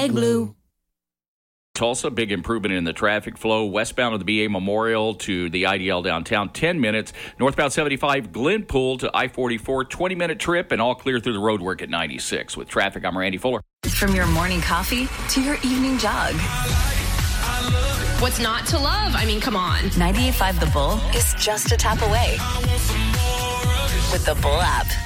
Hashtag blue. Tulsa, big improvement in the traffic flow. Westbound of the BA Memorial to the IDL downtown, 10 minutes. Northbound 75, Glenpool to I-44, 20-minute trip, and all clear through the roadwork at 96. With traffic, I'm Randy Fuller. From your morning coffee to your evening jog. What's not to love? I mean, come on. 98.5 The Bull is just a tap away with the Bull app.